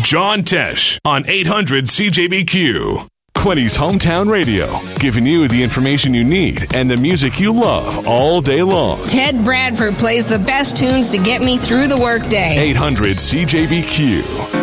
John Tesh on 800 CJBQ. Quinny's Hometown Radio, giving you the information you need and the music you love all day long. Ted Bradford plays the best tunes to get me through the workday. 800 CJBQ.